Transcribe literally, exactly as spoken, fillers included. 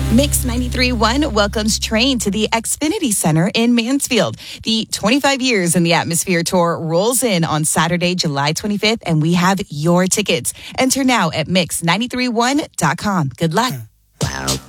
Mix ninety-three point one welcomes Train to the Xfinity Center in Mansfield. The twenty-five Years in the Atmosphere Tour rolls in on Saturday, July twenty-fifth, and we have your tickets. Enter now at mix nine three one dot com. Good luck. Wow.